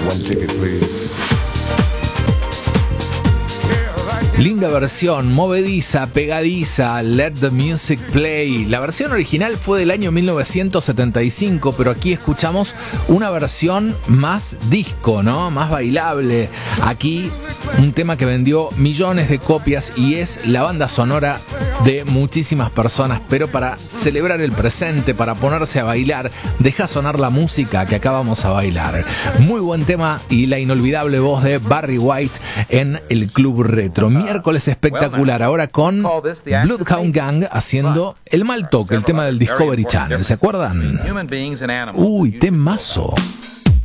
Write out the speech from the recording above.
One ticket, please. Linda versión, movediza, pegadiza, Let the Music Play. La versión original fue del año 1975, pero aquí escuchamos una versión más disco, ¿no? Más bailable. Aquí un tema que vendió millones de copias y es la banda sonora de muchísimas personas, pero para celebrar el presente, para ponerse a bailar, deja sonar la música que acá vamos a bailar. Muy buen tema y la inolvidable voz de Barry White en el Club Retro. Miércoles espectacular, ahora con Bloodhound Gang haciendo El Mal Toque, el tema del Discovery Channel, ¿se acuerdan? Uy, temazo.